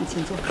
请坐。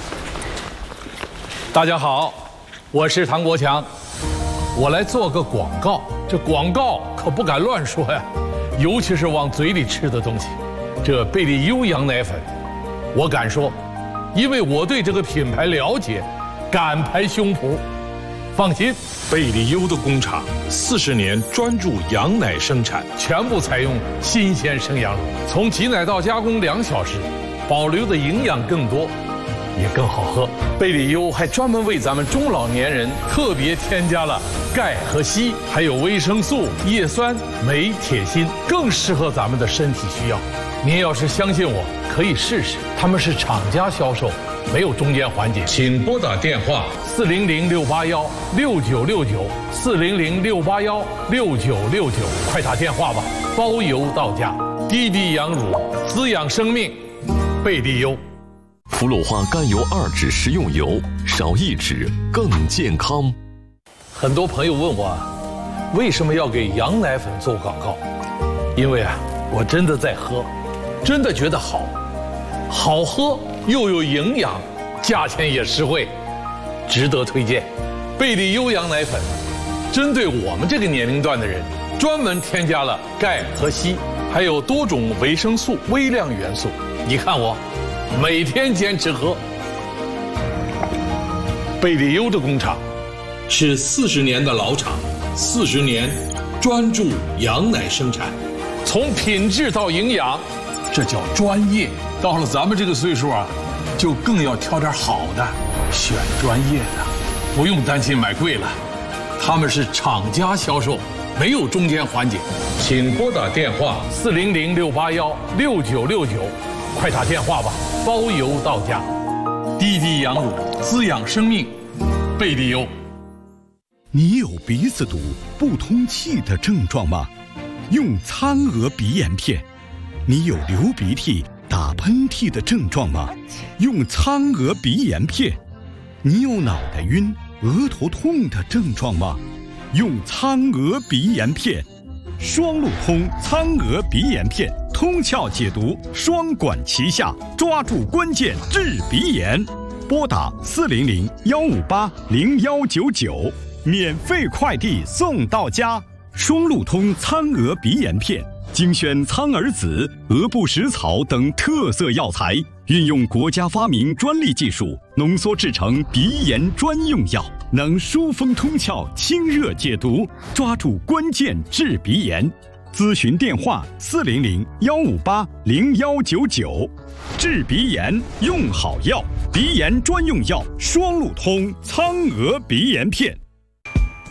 大家好，我是唐国强，我来做个广告。这广告可不敢乱说呀，尤其是往嘴里吃的东西。这贝利优羊奶粉，我敢说，因为我对这个品牌了解，敢拍胸脯。放心， 贝利优的工厂40年专注羊奶生产， 全部采用新鲜生羊乳，从挤奶到加工2小时，保留的营养更多，也更好喝。贝利优还专门为咱们中老年人特别添加了钙和硒，还有维生素、叶酸、镁、铁、锌，更适合咱们的身体需要。您要是相信我，可以试试。他们是厂家销售，没有中间环节。 请拨打电话 400-681-6969，400-681-6969，快打电话吧，包邮到家。滴滴羊乳，滋养生命，贝利优。 氟氯化甘油2酯食用油，少1酯更健康。 很多朋友问我，为什么要给羊奶粉做广告？因为我真的在喝，真的觉得好喝又有营养，价钱也实惠，值得推荐。贝利优羊奶粉针对我们这个年龄段的人，专门添加了钙和硒，还有多种维生素、微量元素。你看我每天坚持喝。贝利优的工厂是40年的老厂，40年专注羊奶生产，从品质到营养，这叫专业。到了咱们这个岁数就更要挑点好的，选专业的，不用担心买贵了。他们是厂家销售，没有中间环节。 请拨打电话 400-681-6969，快打电话吧，包邮到家。滴滴羊乳，滋养生命，贝利优。 你有鼻子堵、不通气的症状吗？用苍娥鼻炎片。你有流鼻涕、打喷嚏的症状吗？用苍娥鼻炎片。你有脑袋晕、额头痛的症状吗？用苍娥鼻炎片。双路通苍娥鼻炎片，通窍解毒，双管齐下，抓住关键治鼻炎。拨打400-158-0199，免费快递送到家。双路通苍娥鼻炎片，精选苍耳子、鹅不食草等特色药材，运用国家发明专利技术，浓缩制成鼻炎专用药，能疏风通窍、清热解毒，抓住关键治鼻炎。咨询电话400-158-0199。治鼻炎用好药，鼻炎专用药双路通苍娥鼻炎片。